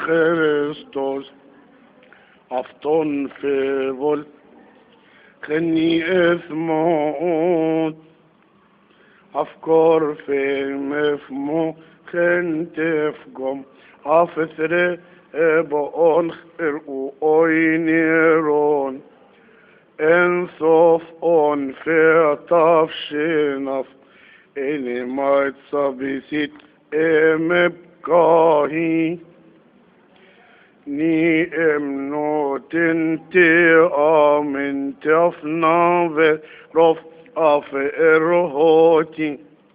Christus afton fevol خني اثمون افكار في مفمو خنت فقم افثر بقون خرقو اوينيرون انصف اون في طفشنف اني ما تصبيسيت امبقاهي ني امنوت انتي امن تفنا رف اف ارهوتي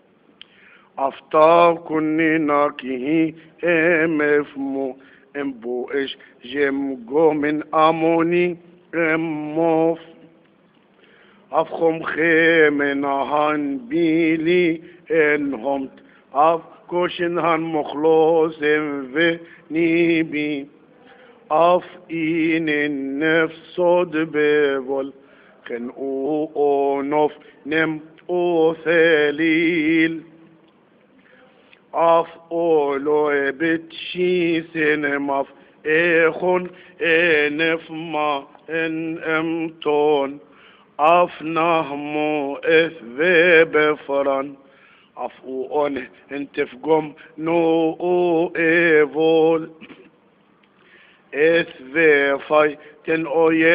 افتاب كني ناكي امفمو امبو اش جمجو من اموني اموف افخم خيمن هان بيلي انهم اف كوشن هان مخلوص في نيبي اف ان النفس صد ببول خن او نوف نم او ثليل اف اولو بتشي سينماف اخون انف ما ان امتون اف نهمو اث بفران اف اون انتفقم نو او ايفول اث فاي تن او